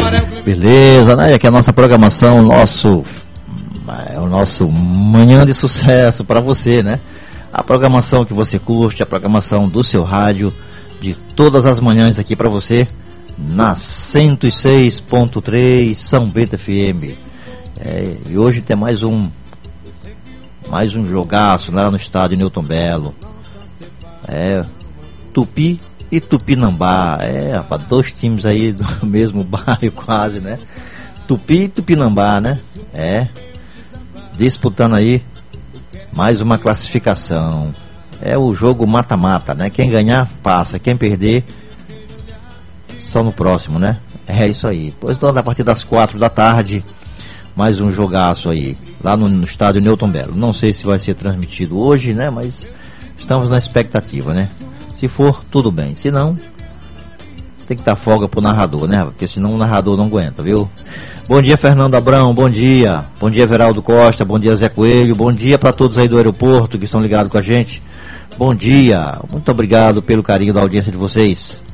Beleza, né? E aqui é a nossa programação, o nosso Manhã de Sucesso para você, né? A programação que você curte, a programação do seu rádio, de todas as manhãs aqui para você, na 106.3 São Bento FM. E hoje tem mais um jogaço lá no estádio Newton Belo. Tupi e Tupinambá. Rapaz, dois times aí do mesmo bairro quase, né? Tupi e Tupinambá, né? Disputando aí mais uma classificação. O jogo mata-mata, né? Quem ganhar, passa. Quem perder, só no próximo, né? É isso aí. Pois então, a partir das 4 da tarde, mais um jogaço aí, lá no estádio Newton Belo. Não sei se vai ser transmitido hoje, né? Mas estamos na expectativa, né? Se for, tudo bem. Se não, tem que dar folga pro narrador, né? Porque senão o narrador não aguenta, viu? Bom dia, Fernando Abrão, bom dia. Bom dia, Everaldo Costa, bom dia, Zé Coelho. Bom dia para todos aí do aeroporto que estão ligados com a gente. Bom dia, muito obrigado pelo carinho da audiência de vocês.